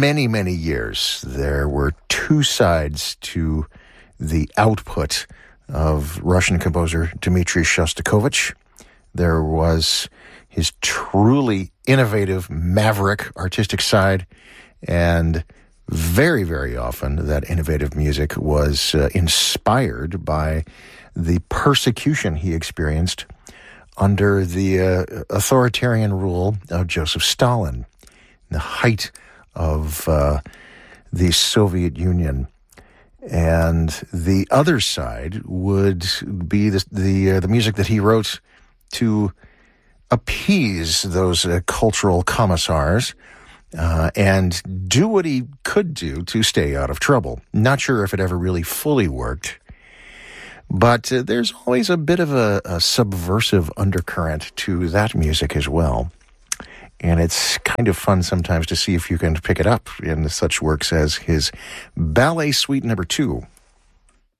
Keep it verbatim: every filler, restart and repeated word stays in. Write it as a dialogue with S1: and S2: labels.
S1: many, many years, there were two sides to the output of Russian composer Dmitri Shostakovich. There was his truly innovative, maverick artistic side, and very, very often that innovative music was uh, inspired by the persecution he experienced under the uh, authoritarian rule of Joseph Stalin, the height of uh, the Soviet Union. And the other side would be the the, uh, the music that he wrote to appease those uh, cultural commissars uh, and do what he could do to stay out of trouble. Not sure if it ever really fully worked, but uh, there's always a bit of a, a subversive undercurrent to that music as well. And it's kind of fun sometimes to see if you can pick it up in such works as his Ballet Suite Number Two